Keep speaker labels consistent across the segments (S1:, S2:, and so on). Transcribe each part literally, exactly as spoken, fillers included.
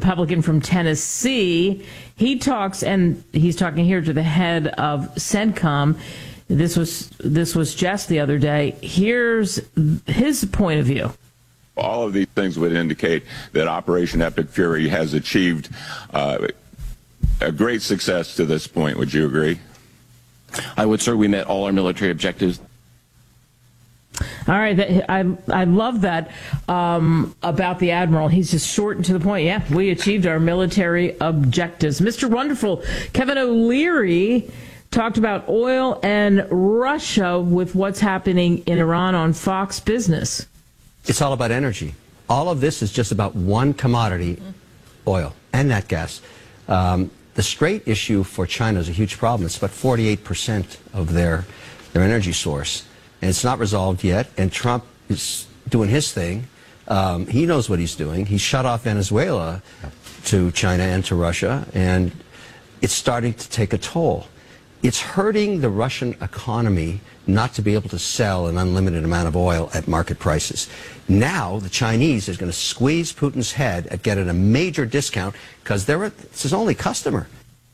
S1: Republican from Tennessee. He talks, and he's talking here to the head of CENTCOM. This was this was just the other day. Here's his point of view.
S2: All of these things would indicate that Operation Epic Fury has achieved uh, a great success to this point. Would you agree?
S3: I would, sir. We met all our military objectives.
S1: All right, that, I I love that um, about the admiral. He's just short and to the point. Yeah, we achieved our military objectives. Mister Wonderful, Kevin O'Leary talked about oil and Russia with what's happening in Iran on Fox Business.
S4: It's all about energy. All of this is just about one commodity, oil and nat gas. Um, the Strait issue for China is a huge problem. It's about forty-eight percent of their their energy source. And it's not resolved yet, and Trump is doing his thing. Um, he knows what he's doing. He shut off Venezuela to China and to Russia, and it's starting to take a toll. It's hurting the Russian economy not to be able to sell an unlimited amount of oil at market prices. Now the Chinese is going to squeeze Putin's head at getting a major discount because they're it's his only customer.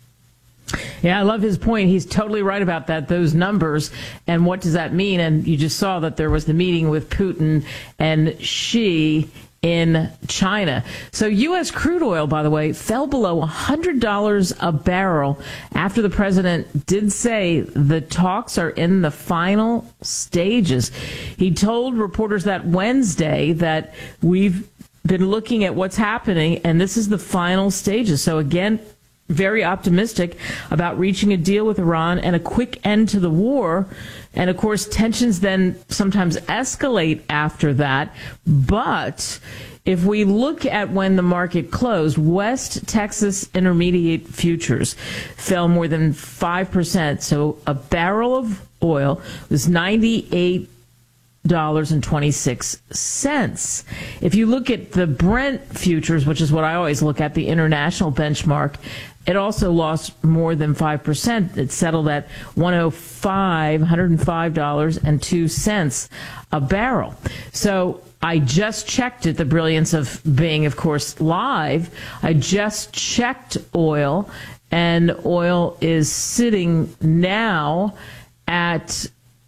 S1: Yeah, I love his point. He's totally right about that, those numbers. And what does that mean? And you just saw that there was the meeting with Putin and Xi in China. So U S crude oil, by the way, fell below one hundred dollars a barrel after the president did say the talks are in the final stages. He told reporters that Wednesday that we've been looking at what's happening, and this is the final stages. So again, very optimistic about reaching a deal with Iran and a quick end to the war. And of course, tensions then sometimes escalate after that. But if we look at when the market closed, West Texas Intermediate futures fell more than five percent. So a barrel of oil was ninety-eight dollars and twenty-six cents. If you look at the Brent futures, which is what I always look at, the international benchmark, it also lost more than five percent. It settled at one hundred five dollars and two cents a barrel. So I just checked it, the brilliance of being, of course, live. I just checked oil, and oil is sitting now at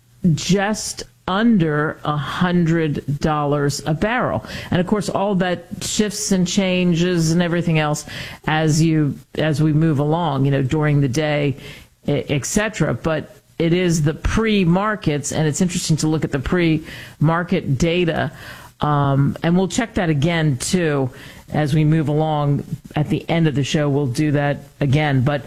S1: just under a hundred dollars a barrel. And of course, all that shifts and changes and everything else as you as we move along, you know, during the day, et cetera. But it is the pre-markets, and it's interesting to look at the pre-market data. Um, and we'll check that again, too, as we move along. At the end of the show, we'll do that again. But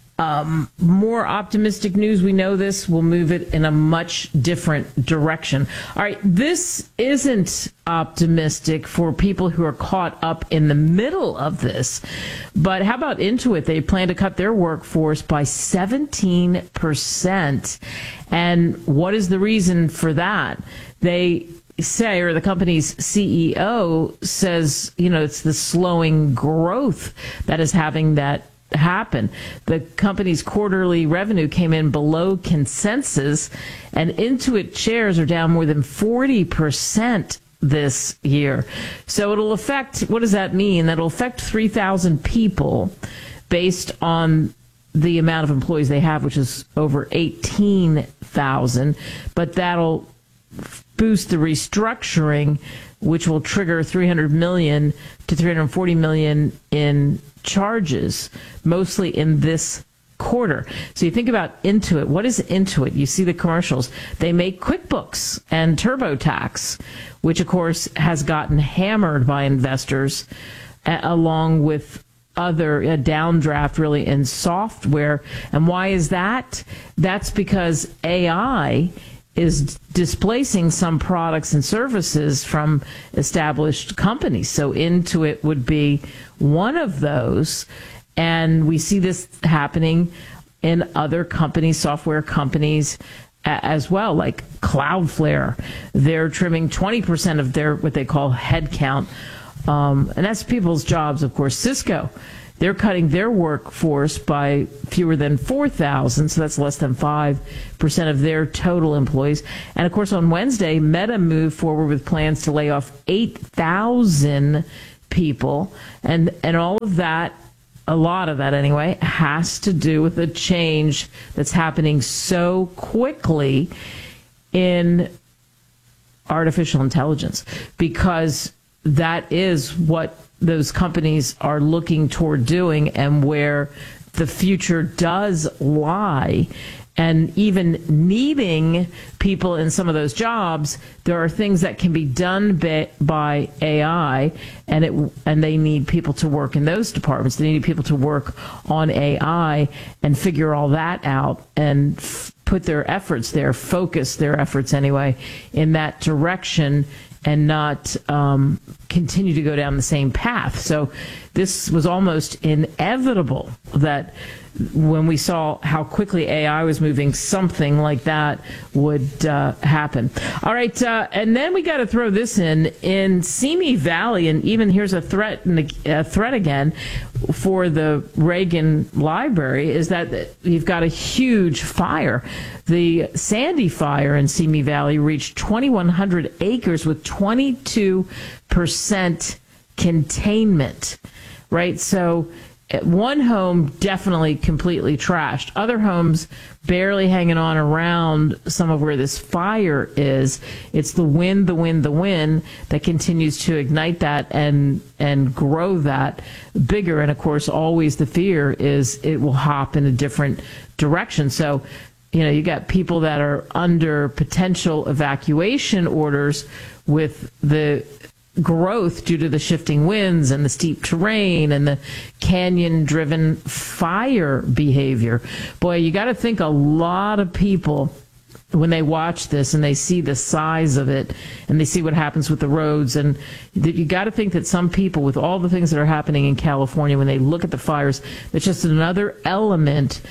S1: Um, more optimistic news. We know this will move it in a much different direction. All right, this isn't optimistic for people who are caught up in the middle of this. But how about Intuit? They plan to cut their workforce by seventeen percent. And what is the reason for that? They say, or the company's C E O says, you know, it's the slowing growth that is having that happen. The company's quarterly revenue came in below consensus, and Intuit shares are down more than forty percent this year. So it'll affect, what does that mean? That'll affect three thousand people based on the amount of employees they have, which is over eighteen thousand. But that'll boost the restructuring, which will trigger three hundred million to three hundred forty million in charges, mostly in this quarter. So you think about Intuit. What is Intuit? You see the commercials. They make QuickBooks and TurboTax, which of course has gotten hammered by investors, a- along with other a downdraft really in software. And why is that? That's because A I is displacing some products and services from established companies. So Intuit would be one of those. And we see this happening in other companies, software companies a- as well, like Cloudflare. They're trimming twenty percent of their what they call headcount. Um, and that's people's jobs, of course. Cisco, they're cutting their workforce by fewer than four thousand, so that's less than five percent of their total employees. And, of course, on Wednesday, Meta moved forward with plans to lay off eight thousand people, and and all of that, a lot of that anyway, has to do with the change that's happening so quickly in artificial intelligence, because that is what those companies are looking toward doing and where the future does lie. And even needing people in some of those jobs, there are things that can be done by, by A I, and it and they need people to work in those departments. They need people to work on A I and figure all that out and f- put their efforts there, focus their efforts anyway, in that direction, and not um, continue to go down the same path. So this was almost inevitable that when we saw how quickly A I was moving, something like that would uh, happen. All right, uh, and then we got to throw this in. In Simi Valley, and even here's a threat, a threat again for the Reagan Library, is that you've got a huge fire. The Sandy Fire in Simi Valley reached twenty-one hundred acres with twenty-two percent containment, right? So one home definitely completely trashed. Other homes barely hanging on around some of where this fire is. It's the wind, the wind, the wind that continues to ignite that and and grow that bigger. And of course, always the fear is it will hop in a different direction. So, you know, you got people that are under potential evacuation orders with the growth due to the shifting winds and the steep terrain and the canyon-driven fire behavior. Boy, you got to think a lot of people, when they watch this and they see the size of it and they see what happens with the roads, and you got to think that some people, with all the things that are happening in California, when they look at the fires, that's just another element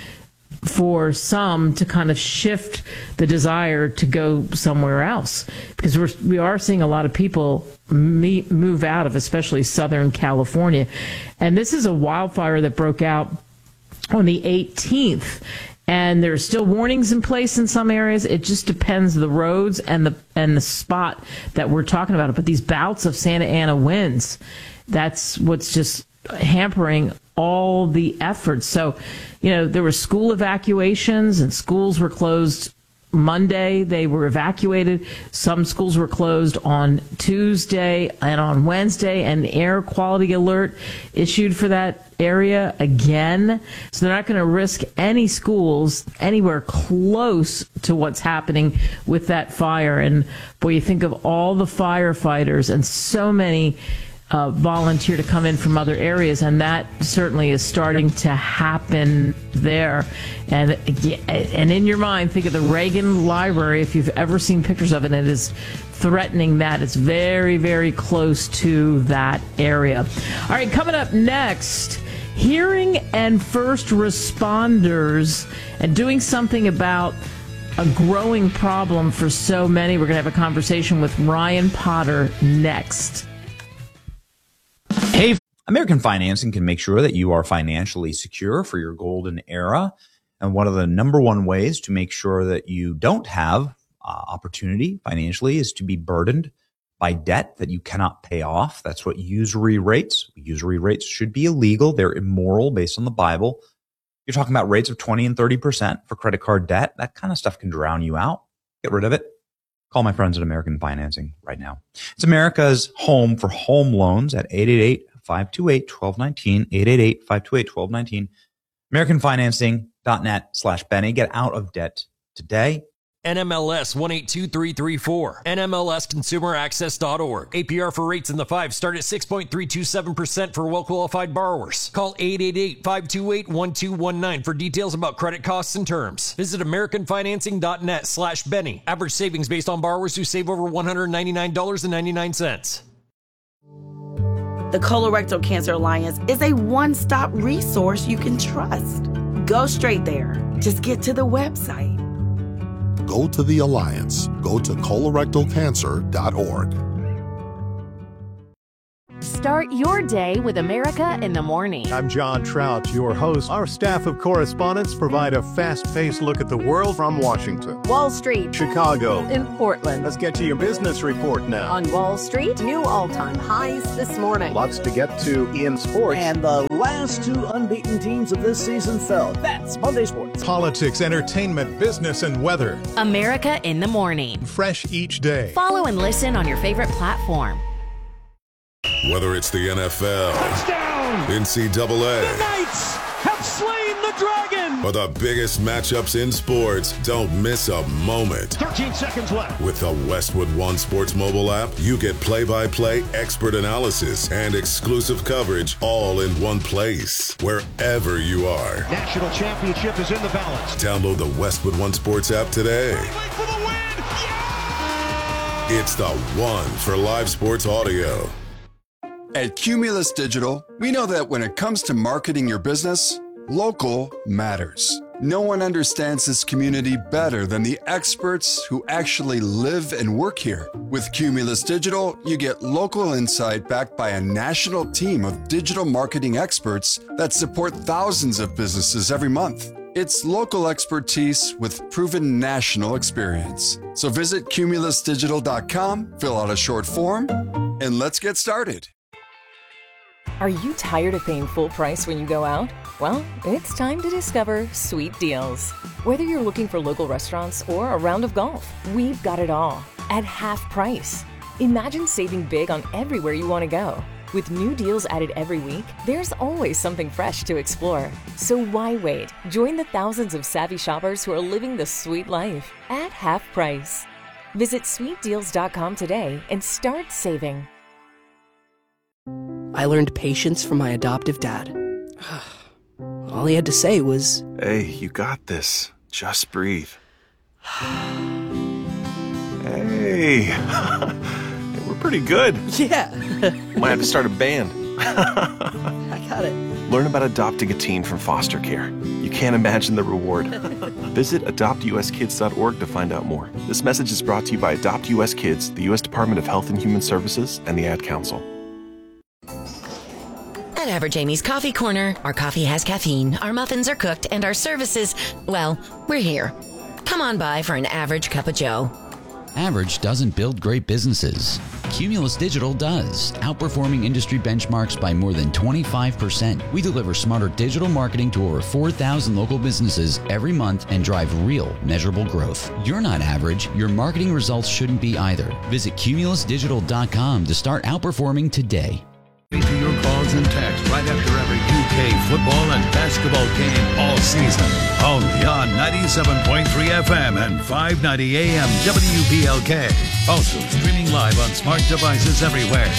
S1: for some to kind of shift the desire to go somewhere else, because we're, we are seeing a lot of people me, move out of, especially Southern California. And this is a wildfire that broke out on the eighteenth, and there are still warnings in place in some areas. It just depends the roads and the and the spot that we're talking about. But these bouts of Santa Ana winds, that's what's just hampering all the efforts. So, you know, there were school evacuations, and schools were closed Monday. They were evacuated. Some schools were closed on Tuesday and on Wednesday. An air quality alert issued for that area again. So they're not going to risk any schools anywhere close to what's happening with that fire. And boy, you think of all the firefighters, and so many Uh, volunteer to come in from other areas, and that certainly is starting to happen there. And and in your mind, think of the Reagan Library, if you've ever seen pictures of it. It is threatening that. It's very, very close to that area. All right, coming up next, hearing and first responders, and doing something about a growing problem for so many. We're going to have a conversation with Ryan Potter next.
S5: Hey, American Financing can make sure that you are financially secure for your golden era. And one of the number one ways to make sure that you don't have uh, opportunity financially is to be burdened by debt that you cannot pay off. That's what usury rates. Usury rates should be illegal. They're immoral based on the Bible. You're talking about rates of twenty and thirty percent for credit card debt. That kind of stuff can drown you out. Get rid of it. Call my friends at American Financing right now. It's America's home for home loans at eight eight eight, five two eight, one two one nine, eight eight eight, five two eight, one two one nine, american financing dot net slash Benny. Get out of debt today.
S6: N M L S one eight two three three four. N M L S consumer access dot org. A P R for rates in the five start at six point three two seven percent for well-qualified borrowers. Call eight eight eight, five two eight, one two one nine for details about credit costs and terms. Visit american financing dot net slash Benny. Average savings based on borrowers who save over one hundred ninety-nine dollars and ninety-nine cents.
S7: The Colorectal Cancer Alliance is a one-stop resource you can trust. Go straight there. Just get to the website.
S8: Go to the Alliance. Go to colorectal cancer dot org.
S9: Start Start your day with America in the Morning.
S10: I'm John Trout, your host. Our staff of correspondents provide a fast-paced look at the world from Washington,
S9: Wall Street,
S10: Chicago,
S9: in Portland.
S10: Let's get to your business report now.
S9: On Wall Street, new all-time highs this morning.
S10: Lots to get to in sports.
S11: And the last two unbeaten teams of this season fell. That's Monday Sports.
S10: Politics, entertainment, business, and weather.
S9: America in the Morning.
S10: Fresh each day.
S9: Follow and listen on your favorite platform.
S8: Whether it's the N F L,
S12: touchdown,
S8: N C double A,
S12: the Knights have slain the dragon,
S8: or the biggest matchups in sports, don't miss a moment.
S12: thirteen seconds left.
S8: With the Westwood One Sports mobile app, you get play-by-play, expert analysis, and exclusive coverage all in one place, wherever you are.
S12: National championship is in the balance.
S8: Download the Westwood One Sports app today.
S12: For the win. Yeah!
S8: It's the one for live sports audio.
S13: At Cumulus Digital, we know that when it comes to marketing your business, local matters. No one understands this community better than the experts who actually live and work here. With Cumulus Digital, you get local insight backed by a national team of digital marketing experts that support thousands of businesses every month. It's local expertise with proven national experience. So visit cumulus digital dot com, fill out a short form, and let's get started.
S14: Are you tired of paying full price when you go out? Well, it's time to discover Sweet Deals. Whether you're looking for local restaurants or a round of golf, we've got it all at half price. Imagine saving big on everywhere you want to go. With new deals added every week, there's always something fresh to explore. So why wait? Join the thousands of savvy shoppers who are living the sweet life at half price. Visit sweet deals dot com today and start saving.
S15: I learned patience from my adoptive dad. All he had to say was,
S16: "Hey, you got this. Just breathe." Hey, we're pretty good.
S15: Yeah.
S16: Might have to start a band.
S15: I got it.
S16: Learn about adopting a teen from foster care. You can't imagine the reward. Visit adopt u s kids dot org to find out more. This message is brought to you by Adopt U S Kids, the U S Department of Health and Human Services, and the Ad Council.
S17: At Average Amy's Coffee Corner, our coffee has caffeine, our muffins are cooked, and our services, well, we're here. Come on by for an average cup of joe.
S18: Average doesn't build great businesses. Cumulus Digital does, outperforming industry benchmarks by more than twenty-five percent. We deliver smarter digital marketing to over four thousand local businesses every month and drive real, measurable growth. You're not average. Your marketing results shouldn't be either. Visit cumulus digital dot com to start outperforming today.
S19: To your calls and texts right after every U K football and basketball game all season. Only on ninety-seven point three F M and five ninety A M W P L K. Also streaming live on smart devices everywhere.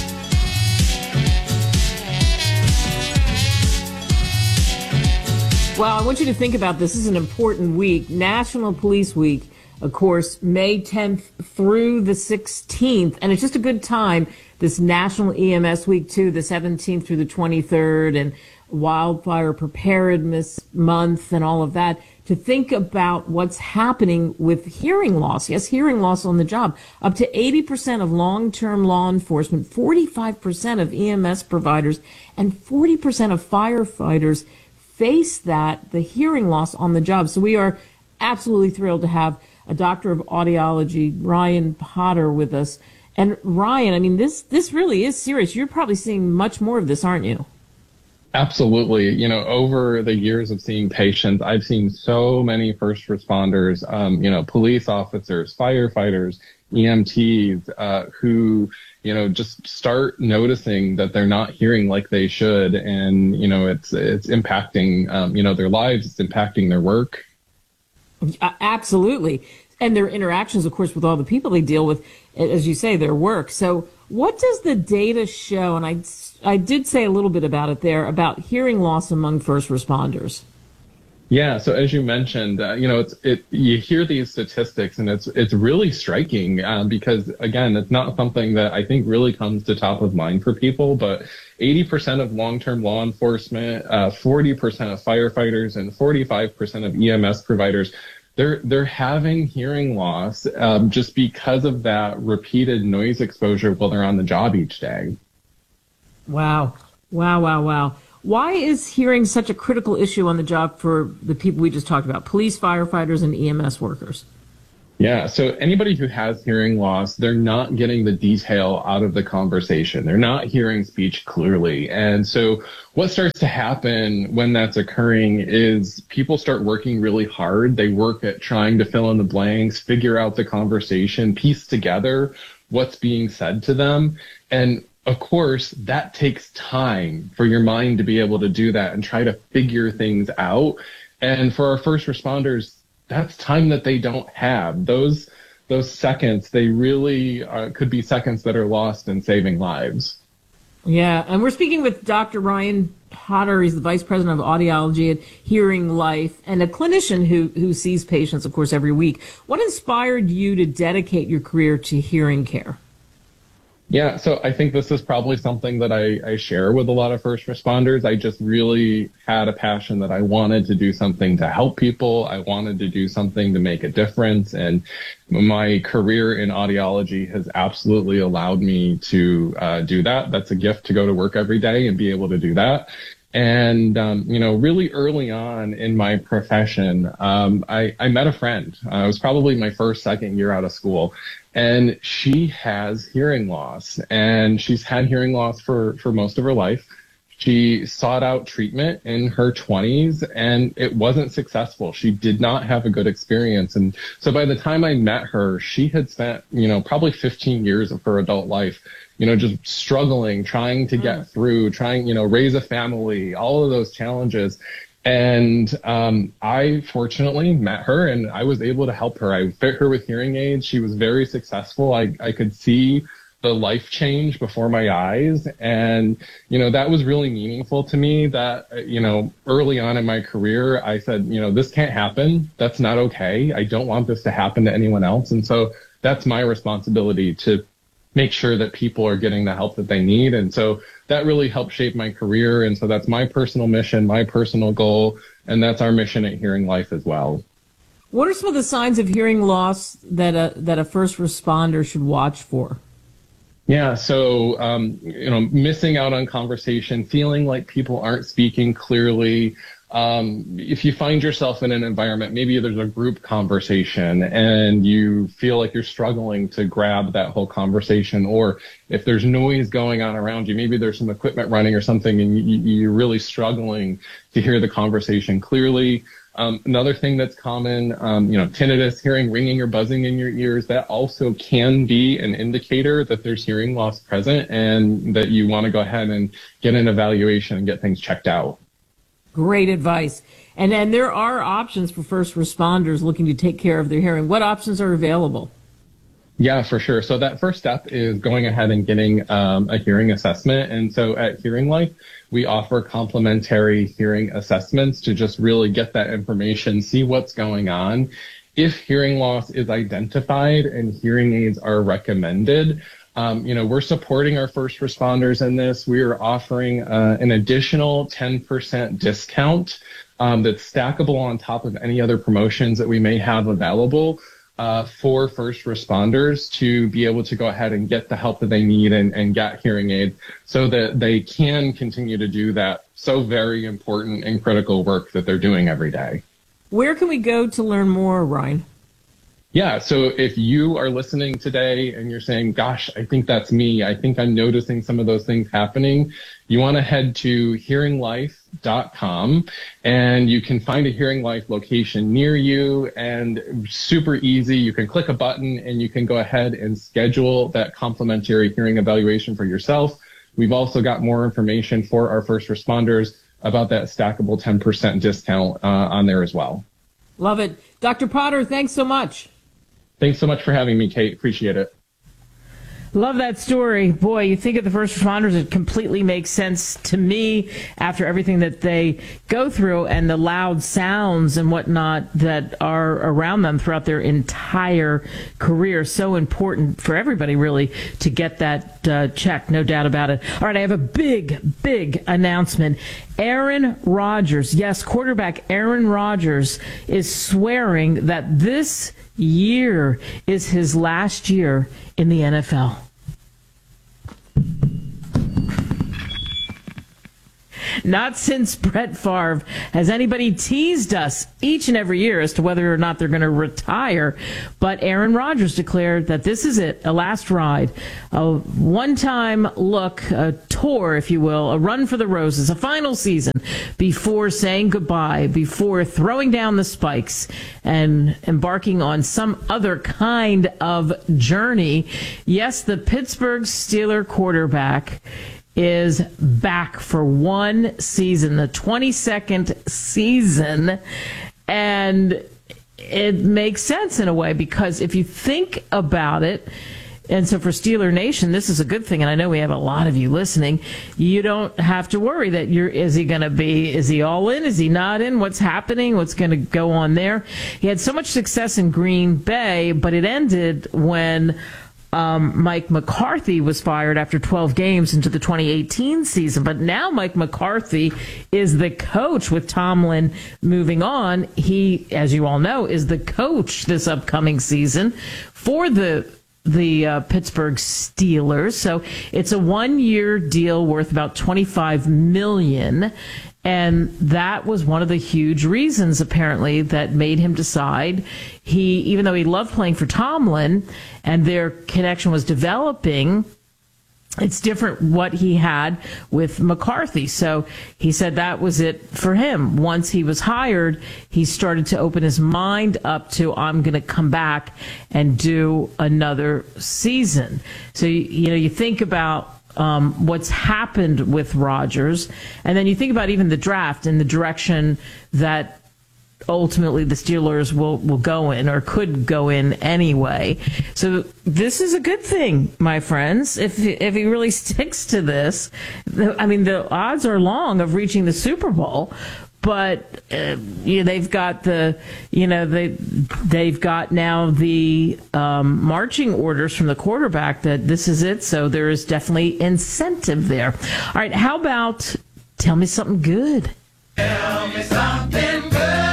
S1: Well, I want you to think about this. This is an important week. National Police Week, of course, May tenth through the sixteenth. And it's just a good time, this National E M S Week, too, the seventeenth through the twenty-third, and Wildfire Preparedness Month and all of that, to think about what's happening with hearing loss. Yes, hearing loss on the job. Up to eighty percent of long-term law enforcement, forty-five percent of E M S providers, and forty percent of firefighters face that, the hearing loss on the job. So we are absolutely thrilled to have a doctor of audiology, Ryan Potter, with us. And Ryan, I mean, this this really is serious. You're probably seeing much more of this, aren't you?
S20: Absolutely. You know, over the years of seeing patients, I've seen so many first responders, um, you know, police officers, firefighters, E M Ts, uh, who, you know, just start noticing that they're not hearing like they should. And, you know, it's it's impacting, um, you know, their lives. It's impacting their work.
S1: Uh, absolutely. And their interactions, of course, with all the people they deal with, as you say, their work. So what does the data show? And I, I did say a little bit about it there, about hearing loss among first responders.
S20: Yeah. So as you mentioned, uh, you know, it's it. You hear these statistics, and it's it's really striking uh, because, again, it's not something that I think really comes to top of mind for people. But eighty percent of long-term law enforcement, uh, forty percent of firefighters, and forty-five percent of E M S providers, they're they're having hearing loss um, just because of that repeated noise exposure while they're on the job each day.
S1: Wow. Wow, wow, wow. Why is hearing such a critical issue on the job for the people we just talked about, police, firefighters, and E M S workers?
S20: Yeah, so anybody who has hearing loss, they're not getting the detail out of the conversation. They're not hearing speech clearly. And so what starts to happen when that's occurring is people start working really hard. They work at trying to fill in the blanks, figure out the conversation, piece together what's being said to them. And of course, that takes time for your mind to be able to do that and try to figure things out. And for our first responders, that's time that they don't have. Those those seconds, they really uh, could be seconds that are lost in saving lives.
S1: Yeah, and we're speaking with Doctor Ryan Potter. He's the Vice President of Audiology at Hearing Life and a clinician who, who sees patients, of course, every week. What inspired you to dedicate your career to hearing care?
S20: Yeah, so I think this is probably something that I, I share with a lot of first responders. I just really had a passion that I wanted to do something to help people. I wanted to do something to make a difference. And my career in audiology has absolutely allowed me to uh, do that. That's a gift to go to work every day and be able to do that. And, um, you know, really early on in my profession, um, I, I met a friend. Uh, it was probably my first, second year out of school. And she has hearing loss, and she's had hearing loss for, for most of her life. She sought out treatment in her twenties, and it wasn't successful. She did not have a good experience. And so by the time I met her, she had spent, you know, probably fifteen years of her adult life, you know, just struggling, trying to get through, trying, you know, raise a family, all of those challenges. And um, I fortunately met her, and I was able to help her. I fit her with hearing aids. She was very successful. I, I could see the life change before my eyes. And, you know, that was really meaningful to me that, you know, early on in my career, I said, you know, this can't happen. That's not okay. I don't want this to happen to anyone else. And so that's my responsibility to make sure that people are getting the help that they need. And so that really helped shape my career. And so that's my personal mission, my personal goal, and that's our mission at Hearing Life as well.
S1: What are some of the signs of hearing loss that a, that a first responder should watch for?
S20: Yeah, so, um, you know, missing out on conversation, feeling like people aren't speaking clearly. Um, if you find yourself in an environment, maybe there's a group conversation and you feel like you're struggling to grab that whole conversation, or if there's noise going on around you, maybe there's some equipment running or something and you, you're really struggling to hear the conversation clearly. Um, another thing that's common, um, you know, tinnitus, hearing ringing or buzzing in your ears, that also can be an indicator that there's hearing loss present and that you want to go ahead and get an evaluation and get things checked out.
S1: Great advice. And then there are options for first responders looking to take care of their hearing. What options are available?
S20: Yeah, for sure. So that first step is going ahead and getting um, a hearing assessment. And so at Hearing Life, we offer complimentary hearing assessments to just really get that information, see what's going on. If hearing loss is identified and hearing aids are recommended, Um, you know, we're supporting our first responders in this. We are offering uh, an additional ten percent discount um, that's stackable on top of any other promotions that we may have available uh, for first responders to be able to go ahead and get the help that they need and, and get hearing aid so that they can continue to do that so very important and critical work that they're doing every day.
S1: Where can we go to learn more, Ryan?
S20: Yeah, so if you are listening today and you're saying, gosh, I think that's me, I think I'm noticing some of those things happening, you want to head to hearing life dot com and you can find a Hearing Life location near you, and super easy. You can click a button and you can go ahead and schedule that complimentary hearing evaluation for yourself. We've also got more information for our first responders about that stackable ten percent discount uh, on there as well.
S1: Love it. Doctor Potter, thanks so much.
S20: Thanks so much for having me, Kate. Appreciate it.
S1: Love that story. Boy, you think of the first responders, it completely makes sense to me after everything that they go through and the loud sounds and whatnot that are around them throughout their entire career. So important for everybody, really, to get that uh, checked, no doubt about it. All right, I have a big, big announcement. Aaron Rodgers, yes, quarterback Aaron Rodgers is swearing that this year is his last year in the N F L. Not since Brett Favre has anybody teased us each and every year as to whether or not they're going to retire. But Aaron Rodgers declared that this is it, a last ride, a one-time look, a tour, if you will, a run for the roses, a final season before saying goodbye, before throwing down the spikes and embarking on some other kind of journey. Yes, the Pittsburgh Steelers quarterback is back for one season, the twenty-second season, and it makes sense in a way, because if you think about it, and so for Steeler Nation, this is a good thing, and I know we have a lot of you listening. You don't have to worry that you're, is he going to be, is he all in, is he not in, what's happening, what's going to go on there. He had so much success in Green Bay, but it ended when Um, Mike McCarthy was fired after twelve games into the twenty eighteen season. But now Mike McCarthy is the coach with Tomlin moving on. He, as you all know, is the coach this upcoming season for the the uh, Pittsburgh Steelers. So it's a one-year deal worth about twenty-five million dollars. And that was one of the huge reasons, apparently, that made him decide he, even though he loved playing for Tomlin and their connection was developing, it's different what he had with McCarthy. So he said that was it for him. Once he was hired, he started to open his mind up to, I'm going to come back and do another season. So, you know, you think about Um, what's happened with Rodgers, and then you think about even the draft and the direction that ultimately the Steelers will, will go in, or could go in anyway. So this is a good thing, my friends, if if he really sticks to this. I mean, the odds are long of reaching the Super Bowl, but uh, you know, they've got the, you know, they they've got now the um, marching orders from the quarterback that this is it. So there is definitely incentive there. All right, how about tell me something good? Tell me something good.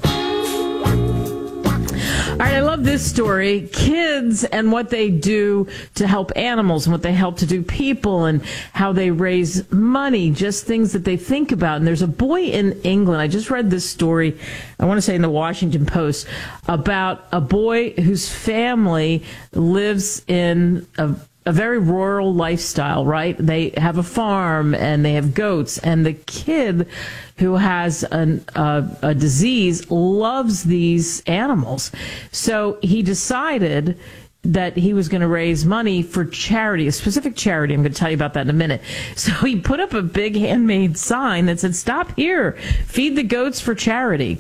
S1: All right, I love this story. Kids and what they do to help animals and what they help to do people and how they raise money, just things that they think about. And there's a boy in England, I just read this story, I want to say in the Washington Post, about a boy whose family lives in a a very rural lifestyle, right? They have a farm and they have goats, and the kid who has an, uh, a disease loves these animals. So he decided that he was going to raise money for charity, a specific charity. I'm going to tell you about that in a minute. So he put up a big handmade sign that said, "Stop here, feed the goats for charity."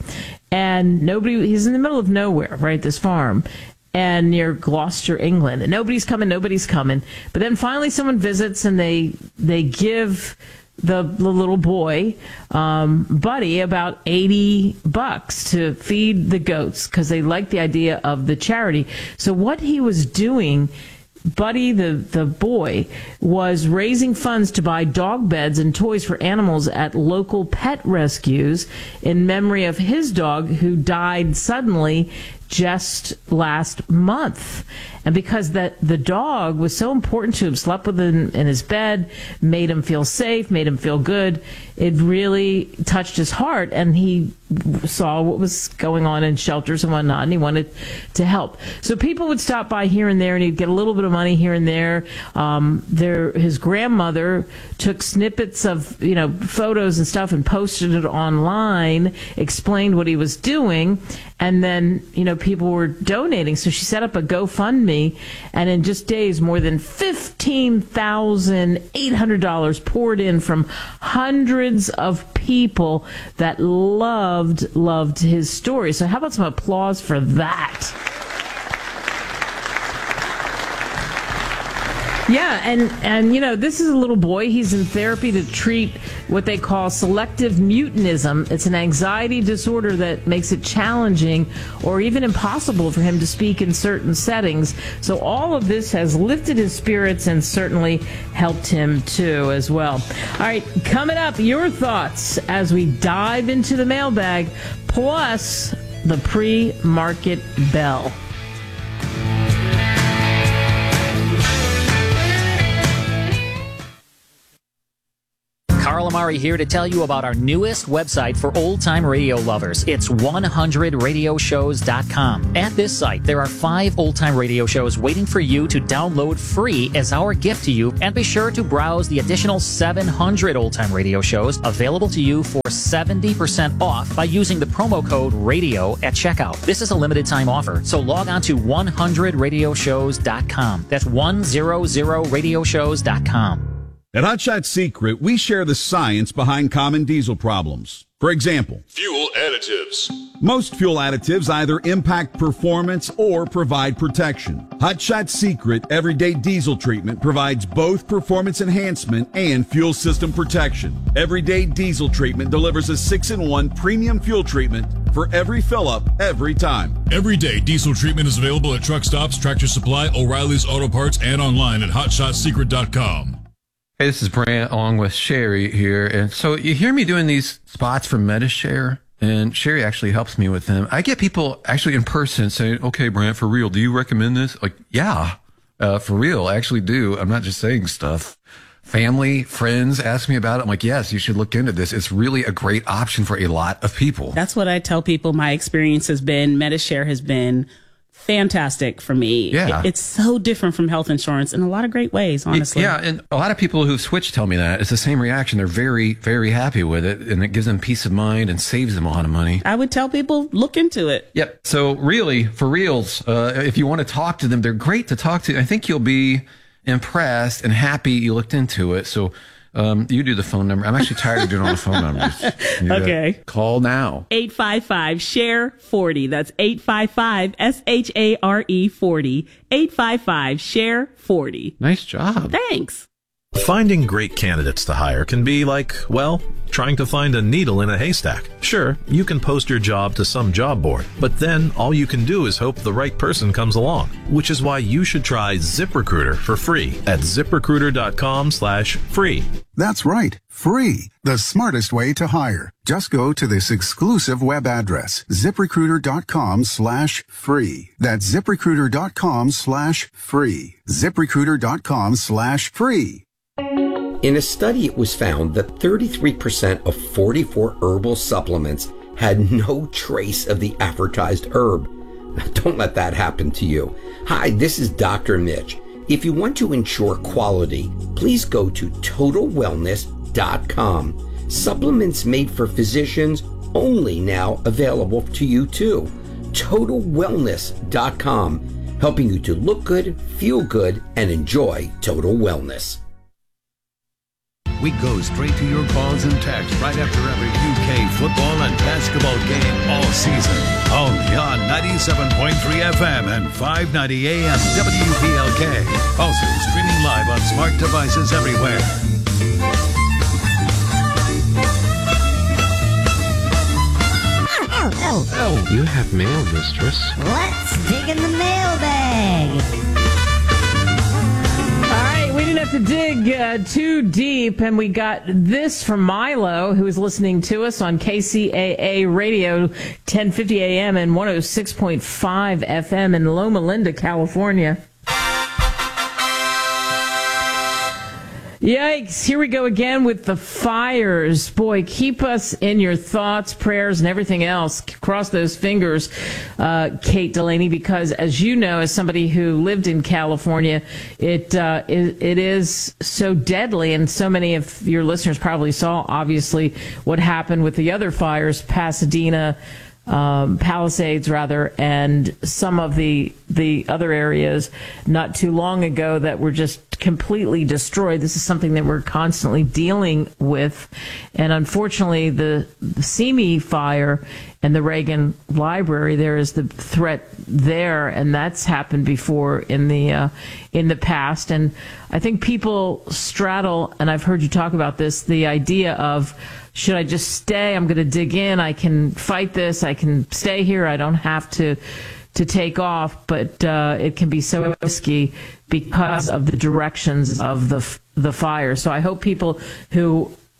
S1: And nobody, he's in the middle of nowhere, right? This farm. And near Gloucester, England. And nobody's coming, nobody's coming. But then finally someone visits, and they they give the, the little boy, um, Buddy, about eighty bucks to feed the goats, because they like the idea of the charity. So what he was doing, Buddy, the, the boy, was raising funds to buy dog beds and toys for animals at local pet rescues in memory of his dog, who died suddenly just last month. And because that the dog was so important to him, slept with him in his bed, made him feel safe, made him feel good, it really touched his heart, and he saw what was going on in shelters and whatnot, and he wanted to help. So people would stop by here and there, and he'd get a little bit of money here and there. Um, there, his grandmother took snippets of, you know, photos and stuff and posted it online, explained what he was doing, and then, you know, people were donating. So she set up a GoFundMe, and in just days, more than fifteen thousand eight hundred dollars poured in from hundreds of people that loved, loved his story. So how about some applause for that? Yeah, and, and, you know, this is a little boy. He's in therapy to treat what they call selective mutinism. It's an anxiety disorder that makes it challenging or even impossible for him to speak in certain settings. So all of this has lifted his spirits and certainly helped him, too, as well. All right, coming up, your thoughts as we dive into the mailbag, plus the pre-market bell.
S21: Carl Amari here to tell you about our newest website for old-time radio lovers. It's one hundred radio shows dot com. At this site, there are five old-time radio shows waiting for you to download free as our gift to you, and be sure to browse the additional seven hundred old-time radio shows available to you for seventy percent off by using the promo code RADIO at checkout. This is a limited time offer, so log on to one hundred radio shows dot com. That's one hundred radio shows dot com.
S22: At Hot Shot Secret, we share the science behind common diesel problems. For example,
S23: fuel additives.
S22: Most fuel additives either impact performance or provide protection. Hot Shot Secret Everyday Diesel Treatment provides both performance enhancement and fuel system protection. Everyday Diesel Treatment delivers a six in one premium fuel treatment for every fill-up, every time.
S23: Everyday Diesel Treatment is available at truck stops, Tractor Supply, O'Reilly's Auto Parts, and online at hot shot secret dot com.
S24: Hey, this is Brant along with Sherry here. And so you hear me doing these spots for MediShare, and Sherry actually helps me with them. I get people actually in person saying, okay, Brant, for real, do you recommend this? Like, yeah, uh, for real, I actually do. I'm not just saying stuff. Family, friends ask me about it. I'm like, yes, you should look into this. It's really a great option for a lot of people.
S25: That's what I tell people my experience has been. MediShare has been fantastic for me.
S24: Yeah.
S25: It, it's so different from health insurance in a lot of great ways, honestly.
S24: Yeah, and a lot of people who've switched tell me that. It's the same reaction. They're very, very happy with it, and it gives them peace of mind and saves them a lot of money.
S25: I would tell people, look into it.
S24: Yep. So really, for reals, uh, if you want to talk to them, they're great to talk to. I think you'll be impressed and happy you looked into it. So um, you do the phone number. I'm actually tired of doing all the phone numbers. You
S25: Okay.
S24: gotta call now.
S25: eight five five, share forty. That's eight five five, S H A R E forty. eight five five, share forty.
S24: Nice job.
S25: Thanks.
S26: Finding great candidates to hire can be like, well, trying to find a needle in a haystack. Sure, you can post your job to some job board, but then all you can do is hope the right person comes along, which is why you should try ZipRecruiter for free at ZipRecruiter.com slash free.
S27: That's right, free. The smartest way to hire. Just go to this exclusive web address, ZipRecruiter.com slash free. That's ZipRecruiter.com slash free. ZipRecruiter.com slash free.
S28: In a study, it was found that thirty-three percent of forty-four herbal supplements had no trace of the advertised herb. Don't let that happen to you. Hi, this is Doctor Mitch. If you want to ensure quality, please go to total wellness dot com. Supplements made for physicians only now available to you too. total wellness dot com, helping you to look good, feel good, and enjoy total wellness.
S19: We go straight to your calls and texts right after every U K football and basketball game all season. Only on ninety-seven point three F M and five ninety A M W P L K. Also streaming live on smart devices everywhere.
S29: Oh, oh, oh.
S30: You have mail, mistress.
S29: Let's dig in the mailbag.
S1: We didn't have to dig uh, too deep, and we got this from Milo, who is listening to us on K C A A Radio, ten fifty A M and one oh six point five F M in Loma Linda, California. Yikes, here we go again with the fires. Boy, keep us in your thoughts, prayers, and everything else. Cross those fingers, uh, Kate Delaney, because as you know, as somebody who lived in California, it, uh, it, it is so deadly, and so many of your listeners probably saw, obviously, what happened with the other fires, Pasadena, um, Palisades, rather, and some of the the other areas not too long ago that were just completely destroyed. This is something that we're constantly dealing with, and unfortunately, the, the Simi fire and the Reagan Library, there is the threat there, and that's happened before in the uh, in the past. And I think people straddle, and I've heard you talk about this, the idea of, should I just stay? I'm going to dig in. I can fight this. I can stay here. I don't have to to take off. But uh, it can be so risky because of the directions of the the fire. So I hope people who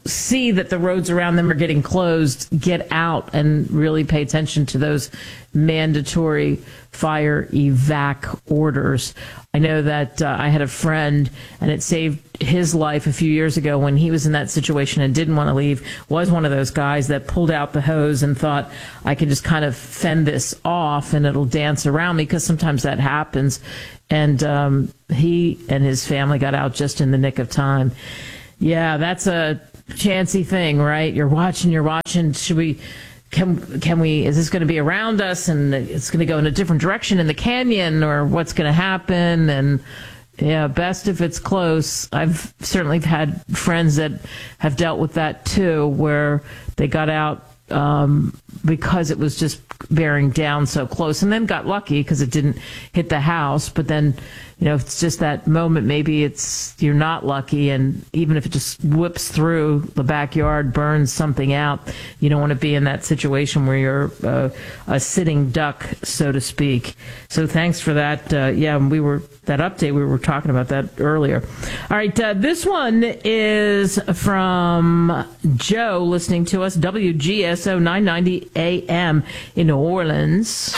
S1: see that the roads around them are getting closed, get out and really pay attention to those mandatory fire evac orders. I know that uh, I had a friend, and it saved his life a few years ago when he was in that situation and didn't want to leave, was one of those guys that pulled out the hose and thought, I can just kind of fend this off and it'll dance around me, because sometimes that happens. And um, he and his family got out just in the nick of time. Yeah, that's a chancy thing, right? You're watching, you're watching. Should we, can, can we, is this going to be around us and it's going to go in a different direction in the canyon, or what's going to happen? And yeah, best if it's close. I've certainly had friends that have dealt with that too, where they got out um, because it was just bearing down so close, and then got lucky because it didn't hit the house. But then, you know, if it's just that moment, maybe it's you're not lucky, and even if it just whips through the backyard, burns something out, you don't want to be in that situation where you're uh, a sitting duck, so to speak. So thanks for that. Uh, yeah, we were that update. We were talking about that earlier. All right, uh, this one is from Joe, listening to us, W G S O nine ninety A M in New Orleans.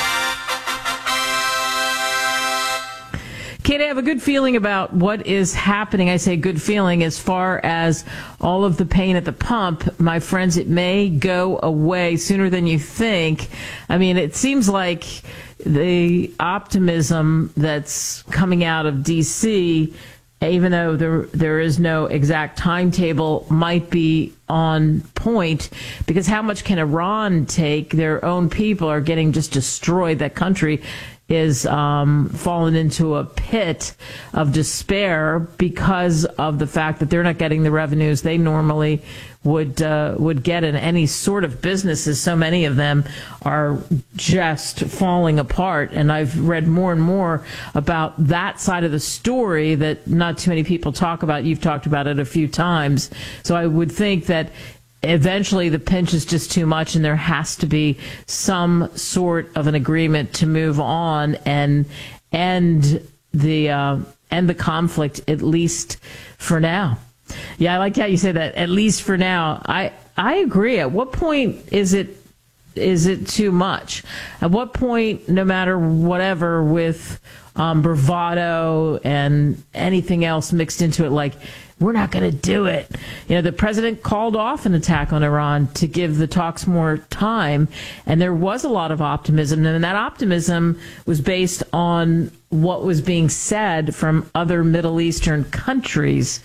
S1: Kate, I have a good feeling about what is happening. I say good feeling as far as all of the pain at the pump. My friends, it may go away sooner than you think. I mean, it seems like the optimism that's coming out of D C, even though there there is no exact timetable, might be on point, because how much can Iran take? Their own people are getting just destroyed. That country is um, fallen into a pit of despair because of the fact that they're not getting the revenues they normally would uh, would get in any sort of businesses. So many of them are just falling apart, and I've read more and more about that side of the story that not too many people talk about. You've talked about it a few times. So I would think that eventually the pinch is just too much, and there has to be some sort of an agreement to move on and end the uh, end the conflict, at least for now. Yeah, I like how you say that, at least for now. I I agree. At what point is it is it too much? At what point, no matter whatever, with um, bravado and anything else mixed into it, like, we're not going to do it. You know, the president called off an attack on Iran to give the talks more time, and there was a lot of optimism, and that optimism was based on what was being said from other Middle Eastern countries.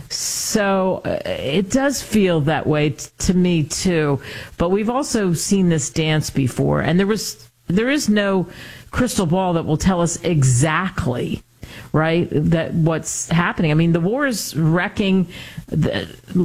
S1: So uh, it does feel that way t- to me too. But we've also seen this dance before, and there was there is no crystal ball that will tell us exactly, right, that what's happening. I mean, the war is wrecking the,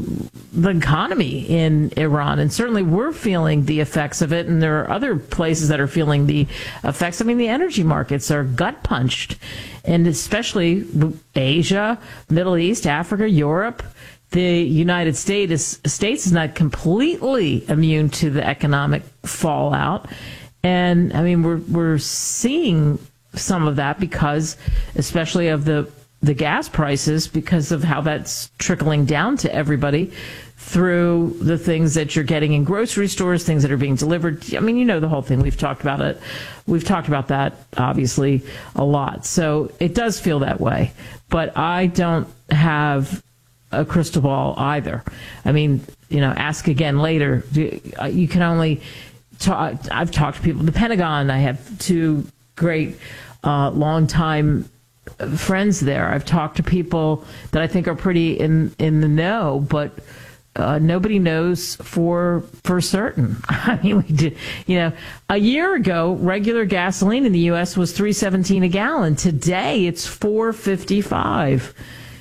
S1: the economy in Iran, and certainly we're feeling the effects of it, and there are other places that are feeling the effects. I mean, the energy markets are gut punched, and especially Asia, Middle East, Africa, Europe. The United States is, States is not completely immune to the economic fallout. And I mean, we're we're seeing some of that because, especially of the the gas prices, because of how that's trickling down to everybody through the things that you're getting in grocery stores, things that are being delivered. I mean, you know the whole thing. We've talked about it. We've talked about that, obviously, a lot. So it does feel that way. But I don't have a crystal ball either. I mean, you know, ask again later. You can only talk. I've talked to people. The Pentagon, I have two great uh, longtime friends there. I've talked to people that I think are pretty in, in the know, but uh, nobody knows for for certain. I mean, we did, you know, a year ago, regular gasoline in the U S was three seventeen a gallon. Today, it's four fifty-five,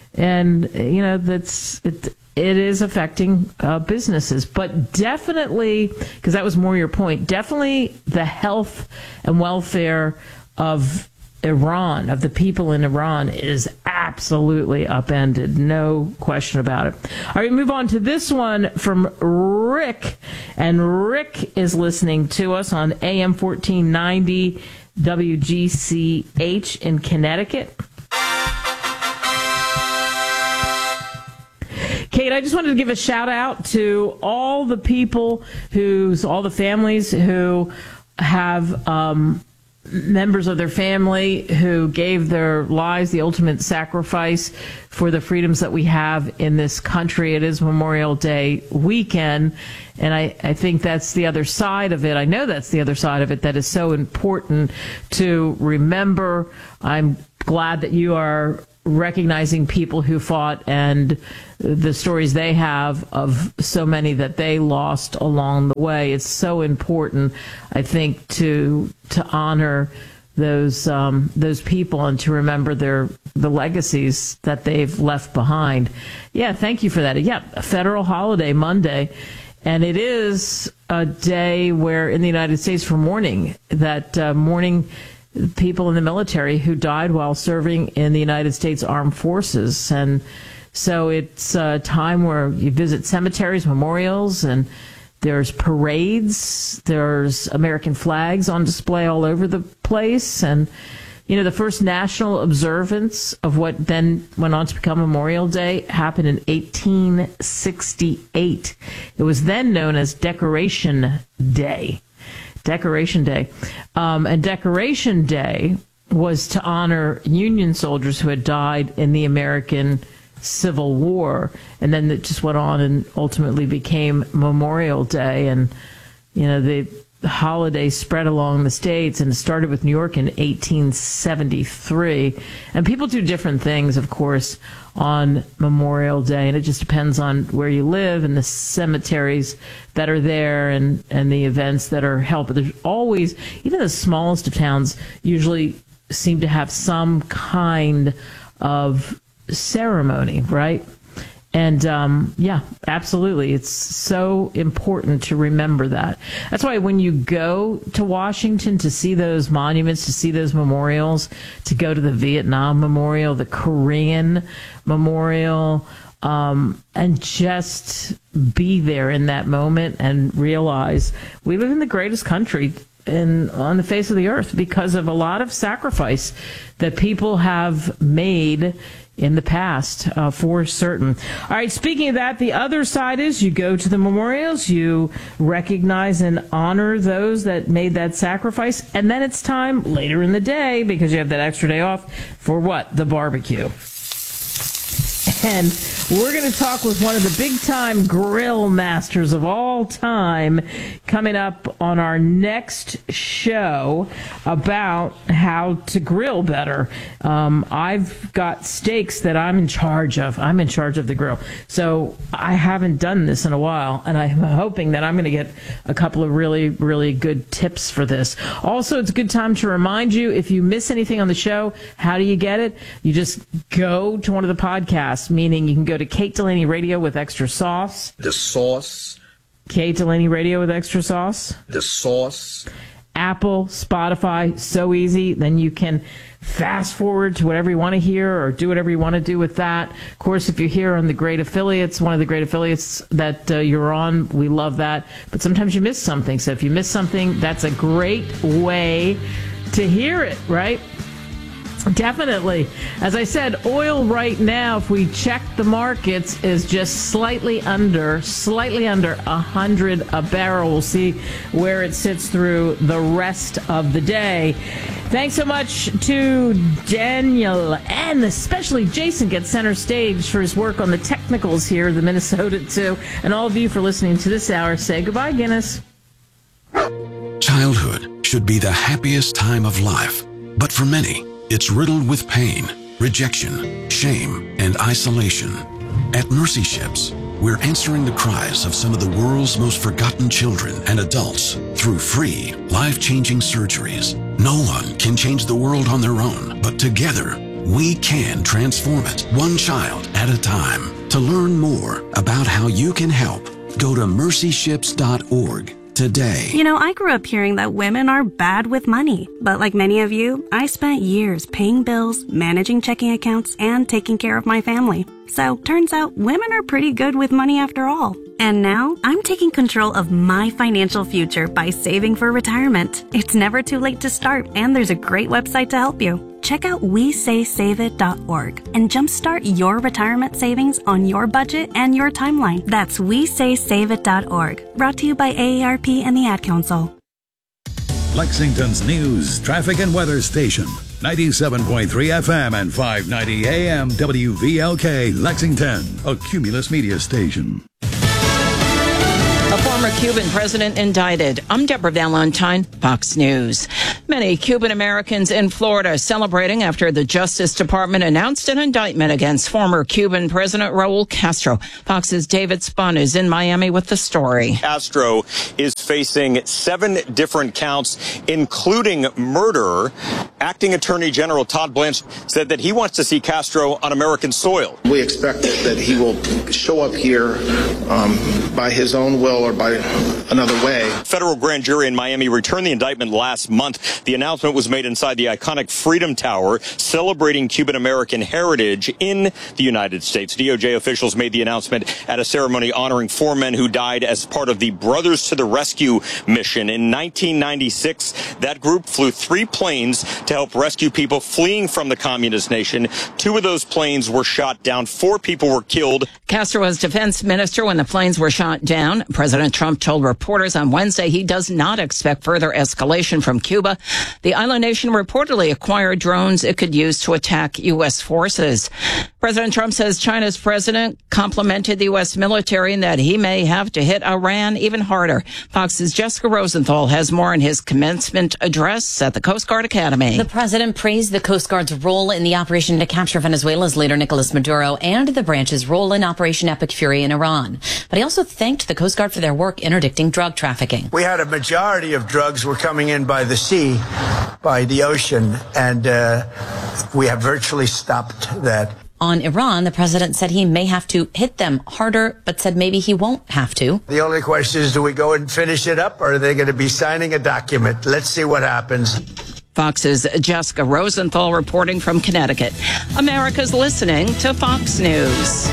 S1: and you know that's it. It is affecting uh, businesses, but definitely, because that was more your point, definitely the health and welfare of Iran, of the people in Iran, is absolutely upended. No question about it. All right, move on to this one from Rick. And Rick is listening to us on A M fourteen ninety W G C H in Connecticut. Kate, Kate, I just wanted to give a shout out to all the people who's, all the families who have um, members of their family who gave their lives the ultimate sacrifice for the freedoms that we have in this country. It is Memorial Day weekend, and I, I think that's the other side of it. I know that's the other side of it that is so important to remember. I'm glad that you are recognizing people who fought and the stories they have of so many that they lost along the way. It's so important, I think, to to honor those um, those people and to remember their the legacies that they've left behind. Yeah, thank you for that. Yeah, a federal holiday, Monday. And it is a day where in the United States for mourning, that uh, mourning people in the military who died while serving in the United States Armed Forces. And so it's a time where you visit cemeteries, memorials, and there's parades. There's American flags on display all over the place. And, you know, the first national observance of what then went on to become Memorial Day happened in eighteen sixty-eight. It was then known as Decoration Day. Decoration Day. Um, and Decoration Day was to honor Union soldiers who had died in the American Civil War. And then it just went on and ultimately became Memorial Day. And, you know, the holiday spread along the states, and it started with New York in eighteen seventy-three. And people do different things, of course, on Memorial Day, and it just depends on where you live and the cemeteries that are there and, and the events that are held. But there's always, even the smallest of towns usually seem to have some kind of ceremony, right? And, um, yeah, absolutely. It's so important to remember that. That's why when you go to Washington to see those monuments, to see those memorials, to go to the Vietnam Memorial, the Korean Memorial, um, and just be there in that moment and realize we live in the greatest country in, on the face of the earth because of a lot of sacrifice that people have made in the past, uh, for certain. All right, speaking of that, the other side is you go to the memorials, you recognize and honor those that made that sacrifice, and then it's time later in the day, because you have that extra day off, for what? The barbecue. And we're going to talk with one of the big-time grill masters of all time coming up on our next show about how to grill better. Um, I've got steaks that I'm in charge of. I'm in charge of the grill. So I haven't done this in a while, and I'm hoping that I'm going to get a couple of really, really good tips for this. Also, it's a good time to remind you, if you miss anything on the show, how do you get it? You just go to one of the podcasts, meaning you can go to Kate Delaney Radio with extra sauce.
S2: The sauce.
S1: Kate Delaney Radio with extra sauce.
S2: The sauce.
S1: Apple, Spotify, so easy. Then you can fast forward to whatever you want to hear or do whatever you want to do with that. Of course, if you're here on the great affiliates, one of the great affiliates that uh, you're on, we love that. But sometimes you miss something. So if you miss something, that's a great way to hear it, right? Definitely. As I said, oil right now, if we check the markets, is just slightly under, slightly under one hundred a barrel. We'll see where it sits through the rest of the day. Thanks so much to Daniel and especially Jason gets center stage for his work on the technicals here, the Minnesota two. And all of you for listening to this hour. Say goodbye, Guinness.
S3: Childhood should be the happiest time of life, but for many, it's riddled with pain, rejection, shame, and isolation. At Mercy Ships, we're answering the cries of some of the world's most forgotten children and adults through free, life-changing surgeries. No one can change the world on their own, but together, we can transform it, one child at a time. To learn more about how you can help, go to mercy ships dot org. Today.
S4: You know, I grew up hearing that women are bad with money. But like many of you, I spent years paying bills, managing checking accounts, and taking care of my family. So, turns out women are pretty good with money after all. And now I'm taking control of my financial future by saving for retirement. It's never too late to start, and there's a great website to help you. Check out we say save it dot org and jumpstart your retirement savings on your budget and your timeline. That's we say save it dot org. Brought to you by A A R P and the Ad Council.
S19: Lexington's news, traffic, and weather station. ninety-seven point three F M and five ninety A M W V L K, Lexington, a Cumulus media station.
S5: A former Cuban president indicted. I'm Deborah Valentine, Fox News. Many Cuban Americans in Florida celebrating after the Justice Department announced an indictment against former Cuban President Raul Castro. Fox's David Spun is in Miami with the story.
S6: Castro is facing seven different counts, including murder. Acting Attorney General Todd Blanche said that he wants to see Castro on American soil.
S7: We expect that he will show up here um, by his own will or by another way.
S6: Federal grand jury in Miami returned the indictment last month. The announcement was made inside the iconic Freedom Tower, celebrating Cuban American heritage in the United States. D O J officials made the announcement at a ceremony honoring four men who died as part of the Brothers to the Rescue mission. In nineteen ninety-six, that group flew three planes to help rescue people fleeing from the communist nation. Two of those planes were shot down. Four people were killed.
S5: Castro was defense minister when the planes were shot down. President Trump told reporters on Wednesday he does not expect further escalation from Cuba. The island nation reportedly acquired drones it could use to attack U S forces. President Trump says China's president complimented the U S military and that he may have to hit Iran even harder. Fox's Jessica Rosenthal has more in his commencement address at the Coast Guard Academy.
S8: The president praised the Coast Guard's role in the operation to capture Venezuela's leader Nicolas Maduro and the branch's role in Operation Epic Fury in Iran. But he also thanked the Coast Guard for their work interdicting drug trafficking.
S9: We had a majority of drugs were coming in by the sea, by the ocean, and uh, we have virtually stopped that.
S8: On Iran, the president said he may have to hit them harder, but said maybe he won't have to.
S9: The only question is, do we go and finish it up, or are they going to be signing a document? Let's see what happens.
S5: Fox's Jessica Rosenthal reporting from Connecticut. America's listening to Fox News.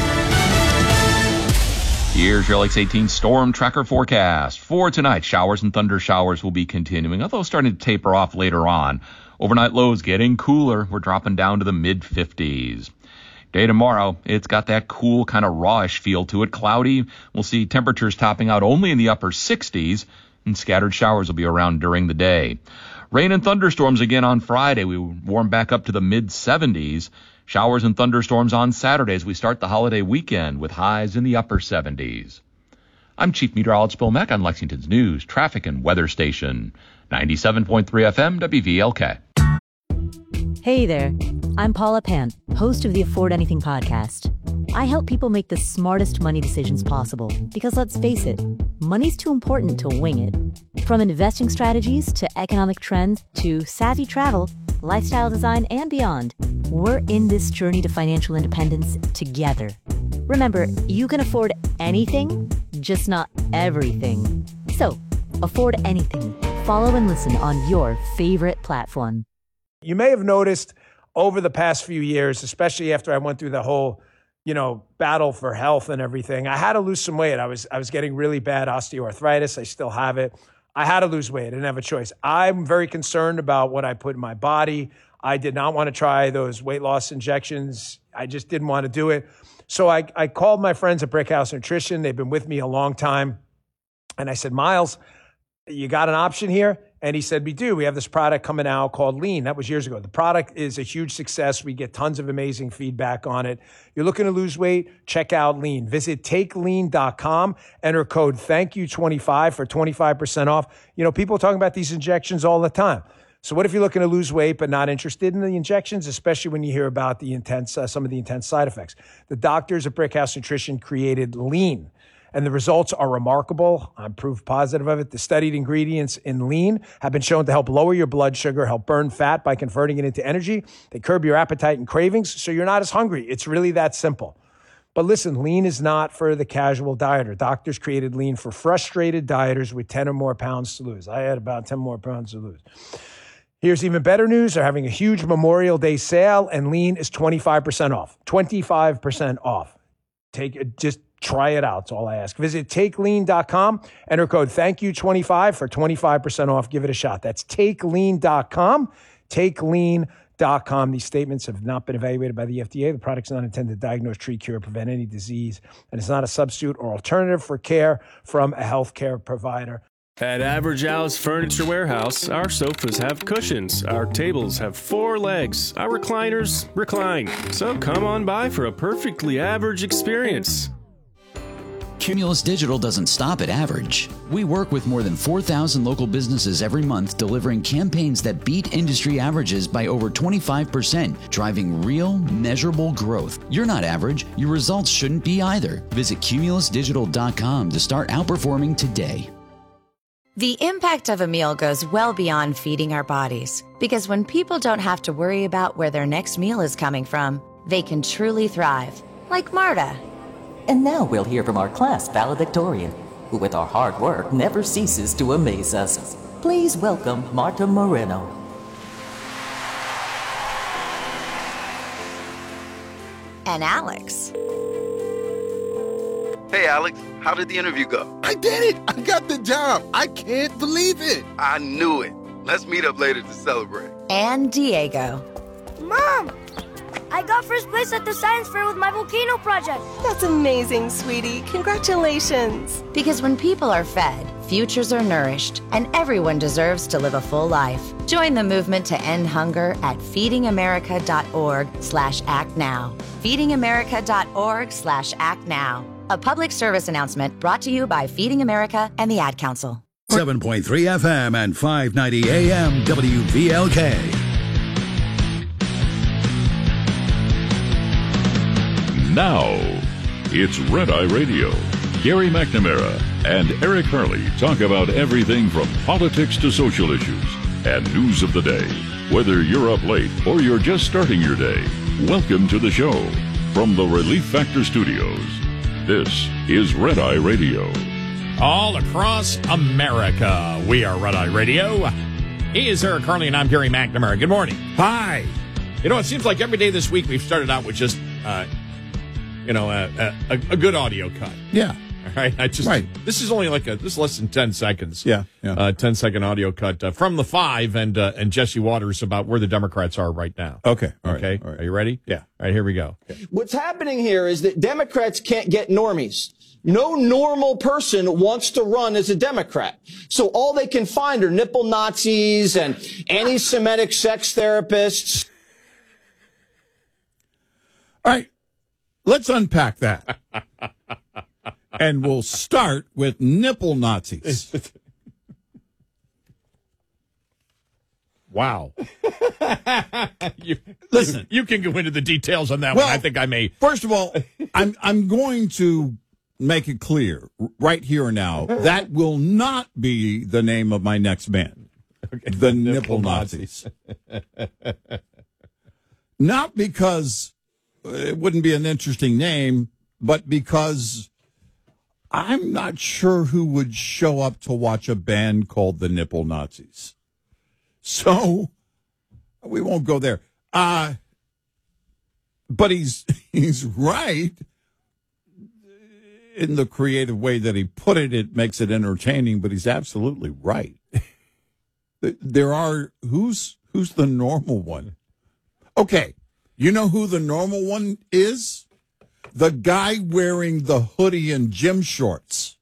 S10: Here's your Lakes eighteen storm tracker forecast. For tonight, showers and thunder showers will be continuing, although starting to taper off later on. Overnight lows getting cooler. We're dropping down to the mid fifties. Day tomorrow, it's got that cool kind of rawish feel to it. Cloudy. We'll see temperatures topping out only in the upper sixties, and scattered showers will be around during the day. Rain and thunderstorms again on Friday. We warm back up to the mid seventies. Showers and thunderstorms on Saturday as we start the holiday weekend with highs in the upper seventies. I'm Chief Meteorologist Bill Mack on Lexington's News, Traffic, and Weather Station, ninety-seven point three F M W V L K.
S11: Hey there, I'm Paula Pant, host of the Afford Anything podcast. I help people make the smartest money decisions possible because, let's face it, money's too important to wing it. From investing strategies to economic trends to savvy travel, lifestyle design, and beyond, we're in this journey to financial independence together. Remember, you can afford anything, just not everything. So, afford anything. Follow and listen on your favorite platform.
S12: You may have noticed over the past few years, especially after I went through the whole, you know, battle for health and everything, I had to lose some weight. I was I was getting really bad osteoarthritis. I still have it. I had to lose weight. I didn't have a choice. I'm very concerned about what I put in my body. I did not want to try those weight loss injections. I just didn't want to do it. So I, I called my friends at Brickhouse Nutrition. They've been with me a long time. And I said, Miles, you got an option here? And he said, we do. We have this product coming out called Lean. That was years ago. The product is a huge success. We get tons of amazing feedback on it. You're looking to lose weight? Check out Lean. Visit take lean dot com. Enter code thank you twenty-five for twenty-five percent off. You know, people are talking about these injections all the time. So what if you're looking to lose weight but not interested in the injections, especially when you hear about the intense, uh, some of the intense side effects? The doctors at Brickhouse Nutrition created Lean, and the results are remarkable. I'm proof positive of it. The studied ingredients in Lean have been shown to help lower your blood sugar, help burn fat by converting it into energy. They curb your appetite and cravings, so you're not as hungry. It's really that simple. But listen, Lean is not for the casual dieter. Doctors created Lean for frustrated dieters with ten or more pounds to lose. I had about ten more pounds to lose. Here's even better news. They're having a huge Memorial Day sale, and Lean is twenty-five percent off. twenty-five percent off. Take it, just Try it out. That's all I ask. Visit take lean dot com. Enter code thank you twenty-five for twenty-five percent off. Give it a shot. That's take lean dot com. take lean dot com. These statements have not been evaluated by the F D A. The product's not intended to diagnose, treat, cure, prevent any disease, and it's not a substitute or alternative for care from a healthcare provider.
S13: At Average Al's Furniture Warehouse, our sofas have cushions, our tables have four legs, our recliners recline. So come on by for a perfectly average experience.
S14: Cumulus Digital doesn't stop at average. We work with more than four thousand local businesses every month, delivering campaigns that beat industry averages by over twenty-five percent, driving real, measurable growth. You're not average. Your results shouldn't be either. Visit cumulus digital dot com to start outperforming today.
S15: The impact of a meal goes well beyond feeding our bodies, because when people don't have to worry about where their next meal is coming from, they can truly thrive, like Marta.
S16: And now we'll hear from our class valedictorian, who with our hard work never ceases to amaze us. Please welcome Marta Moreno.
S15: And Alex.
S17: Hey, Alex, how did the interview go?
S18: I did it! I got the job! I can't believe it!
S17: I knew it. Let's meet up later to celebrate.
S15: And Diego.
S20: Mom! I got first place at the science fair with my volcano project.
S21: That's amazing, sweetie. Congratulations.
S15: Because when people are fed, futures are nourished, and everyone deserves to live a full life. Join the movement to end hunger at feeding america dot org slash act now. feeding america dot org slash act now. A public service announcement brought to you by Feeding America and the Ad Council.
S19: seven point three F M and five ninety A M W B L K.
S23: Now, it's Red Eye Radio. Gary McNamara and Eric Harley talk about everything from politics to social issues and news of the day. Whether you're up late or you're just starting your day, welcome to the show. From the Relief Factor Studios, this is Red Eye Radio.
S22: All across America, we are Red Eye Radio. He is Eric Harley, and I'm Gary McNamara. Good morning.
S30: Hi.
S22: You know, it seems like every day this week we've started out with just, uh, you know, a, a, a good audio cut.
S30: Yeah.
S22: All right. I just,
S30: right.
S22: This is only like a, this is less than ten seconds.
S30: Yeah. yeah.
S22: Uh, ten second audio cut uh, from the five and uh, and Jesse Waters about where the Democrats are right now.
S30: Okay. All
S22: okay.
S30: Right. All right.
S22: Are you ready?
S30: Yeah.
S22: All right. Here we go.
S30: Okay.
S31: What's happening here is that Democrats can't get normies. No normal person wants to run as a Democrat. So all they can find are nipple Nazis and anti-Semitic sex therapists.
S30: All right. Let's unpack that. And we'll start with nipple Nazis.
S22: Wow. you,
S30: Listen.
S22: You, you can go into the details on that
S30: well,
S22: one. I think I may.
S30: First of all, I'm I'm going to make it clear right here and now that will not be the name of my next band. Okay. The Nipple, Nipple Nazis. Not because it wouldn't be an interesting name, but because I'm not sure who would show up to watch a band called the Nipple Nazis. So we won't go there. Uh, but he's he's right in the creative way that he put it. It makes it entertaining, but he's absolutely right. There are who's who's the normal one? Okay, you know who the normal one is? The guy wearing the hoodie and gym shorts.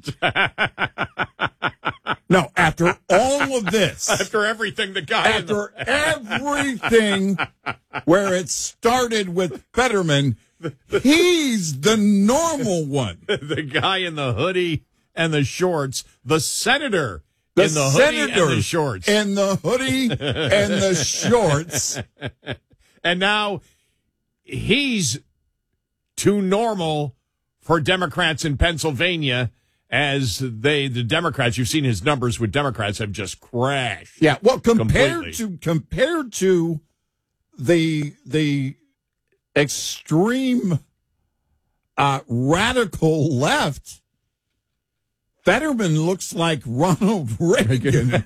S30: No, after all of this.
S22: After everything, the guy.
S30: After
S22: the...
S30: everything where it started with Fetterman, he's the normal one.
S22: The guy in the hoodie and the shorts. The senator
S30: the
S22: in the hoodie and the shorts.
S30: In the hoodie and the shorts.
S22: And now he's too normal for Democrats in Pennsylvania, as they, the Democrats, you've seen his numbers with Democrats have just crashed.
S30: Yeah, well, compared
S22: completely.
S30: to compared to the the extreme uh, radical left, Fetterman looks like Ronald Reagan.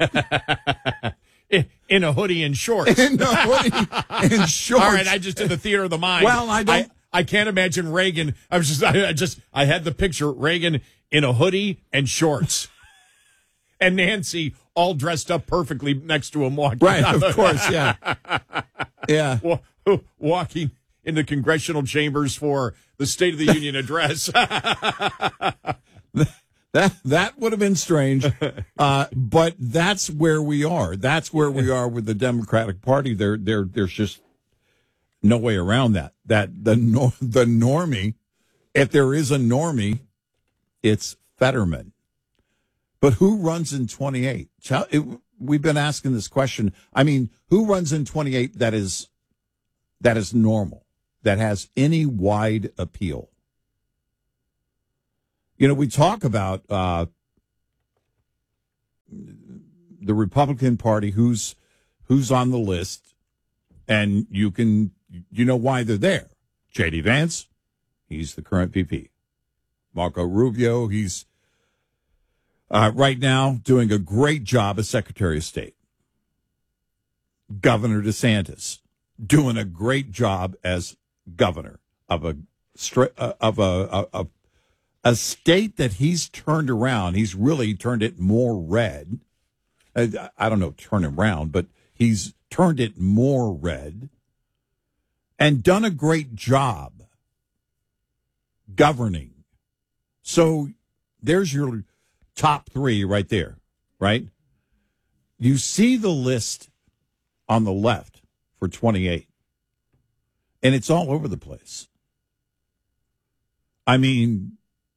S22: In a hoodie and shorts.
S30: In a hoodie and shorts.
S22: All right, I just did the theater of the mind.
S30: Well, I don't.
S22: I can't imagine Reagan. I was just, I, I just, I had the picture Reagan in a hoodie and shorts, and Nancy all dressed up perfectly next to him walking.
S30: Right, of course, yeah, yeah,
S22: walking in the congressional chambers for the State of the Union address.
S30: That that would have been strange, uh, but that's where we are. That's where we are with the Democratic Party. There, there, there's just no way around that. That the nor- the normie, if there is a normie, it's Fetterman. But who runs in twenty-eight? We've been asking this question. I mean, who runs in twenty-eight that is that is normal, that has any wide appeal? You know, we talk about uh, the Republican Party, who's who's on the list, and you can you know why they're there. J D Vance, he's the current V P. Marco Rubio, he's uh, right now doing a great job as Secretary of State. Governor DeSantis doing a great job as governor of a uh, of a, a, a A state that he's turned around. He's really turned it more red. I, I don't know, turn around, but he's turned it more red and done a great job governing. So there's your top three right there, right? You see the list on the left for twenty-eight, and it's all over the place. I mean,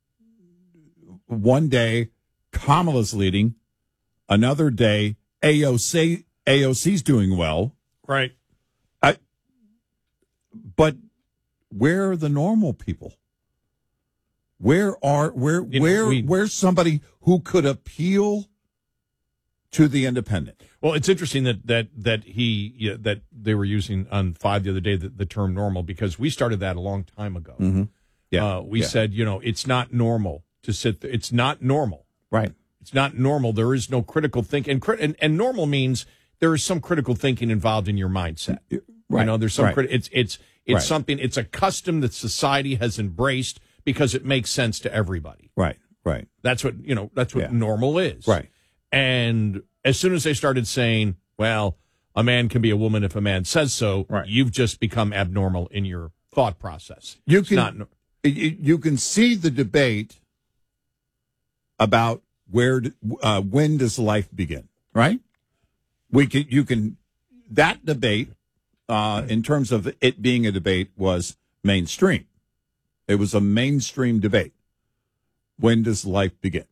S30: one day, Kamala's leading. Another day, A O C A O C's doing well.
S22: Right.
S30: I, but where are the normal people? Where are where
S22: You know,
S30: where
S22: we-
S30: where's somebody who could appeal to the independent?
S22: Well, it's interesting that that that he yeah, that they were using on Five the other day the, the term normal, because we started that a long time ago.
S30: Mm-hmm. Yeah,
S22: uh, we
S30: yeah.
S22: said, you know, it's not normal to sit there. It's not normal.
S30: Right.
S22: It's not normal. There is no critical thinking. And, crit- and, and normal means there is some critical thinking involved in your mindset.
S30: Right.
S22: You know, there's some,
S30: Right.
S22: crit- it's, it's, it's
S30: Right.
S22: something, it's a custom that society has embraced because it makes sense to everybody.
S30: Right. Right.
S22: That's what, you know, that's what
S30: Yeah.
S22: normal is.
S30: Right.
S22: And as soon as they started saying, well, a man can be a woman if a man says so,
S30: Right.
S22: you've just become abnormal in your thought process.
S30: You
S22: It's
S30: can
S22: not no-
S30: you you can see the debate about where d- uh, when does life begin, right? We can you can that debate uh, in terms of it being a debate was mainstream. It was a mainstream debate. When does life begin?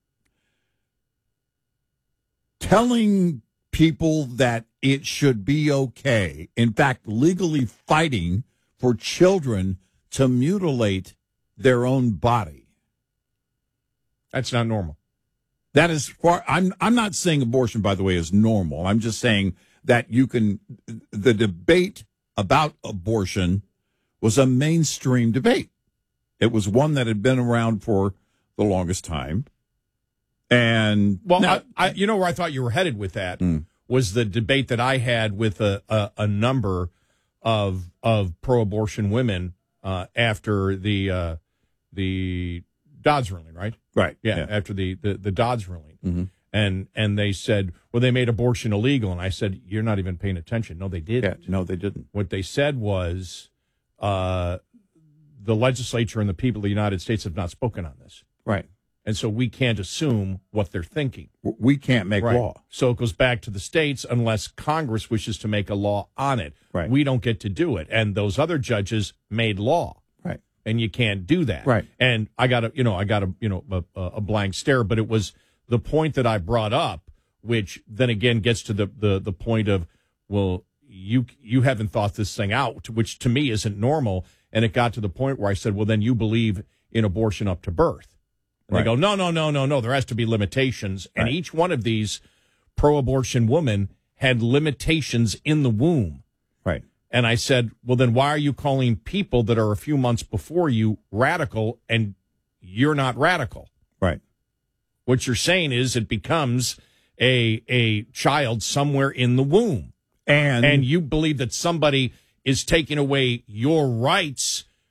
S30: Telling people that it should be okay, in fact, legally fighting for children to mutilate their own body.
S22: That's not normal.
S30: That is far. I'm. I'm not saying abortion, by the way, is normal. I'm just saying that you can. The debate about abortion was a mainstream debate. It was one that had been around for the longest time. And
S22: Well,
S30: now-
S22: I, I, you know where I thought you were headed with that
S30: Mm.
S22: was the debate that I had with a, a, a number of of pro-abortion women uh, after the uh, the Dobbs ruling, right?
S30: Right.
S22: Yeah,
S30: Yeah.
S22: after the, the, the Dobbs ruling.
S30: Mhm.
S22: And and they said, well, they made abortion illegal. And I said, you're not even paying attention. No, they didn't.
S30: Yeah, no, they didn't.
S22: What they said was uh, the legislature and the people of the United States have not spoken on this.
S30: Right.
S22: And so we can't assume what they're thinking.
S30: We can't make
S22: Right.
S30: law.
S22: So it goes back to the states unless Congress wishes to make a law on it.
S30: Right.
S22: We don't get to do it. And those other judges made law.
S30: Right.
S22: And you can't do that.
S30: Right.
S22: And I got a, you know, I got a, you know, a, a blank stare, but it was the point that I brought up, which then again gets to the, the, the point of, well, you, you haven't thought this thing out, which to me isn't normal. And it got to the point where I said, well, then you believe in abortion up to birth. And
S30: Right.
S22: they go, no, no, no, no, no. There has to be limitations. And
S30: Right.
S22: each one of these pro-abortion women had limitations in the womb.
S30: Right.
S22: And I said, well, then why are you calling people that are a few months before you radical and you're not radical?
S30: Right.
S22: What you're saying is it becomes a a child somewhere in the womb.
S30: And
S22: And you believe that somebody is taking away your rights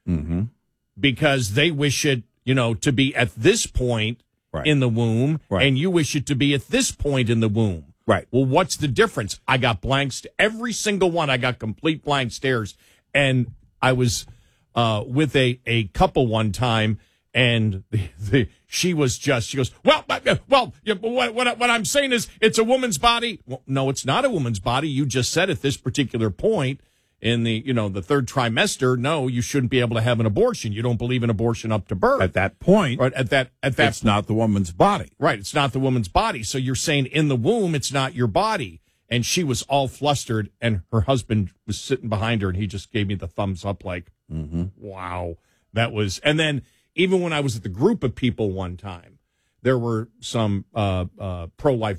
S30: Mm-hmm.
S22: because they wish it, you know, to be at this point
S30: right.
S22: in the womb,
S30: right.
S22: and you wish it to be at this point in the womb.
S30: Right.
S22: Well, what's the difference? I got blanks. Every single one, I got complete blank stares. And I was uh, with a, a couple one time, and the, the, she was just, she goes, well, well, what, what, what I'm saying is it's a woman's body. Well, no, it's not a woman's body. You just said at this particular point in the, you know, the third trimester, no, you shouldn't be able to have an abortion. You don't believe in abortion up to birth.
S30: At that point,
S22: right, at that, at that,
S30: it's not the woman's body.
S22: Right. It's not the woman's body. So you're saying in the womb, it's not your body. And she was all flustered, and her husband was sitting behind her, and he just gave me the thumbs up like,
S30: mm-hmm.
S22: wow, that was, and then even when I was at the group of people one time, there were some uh, uh, pro-life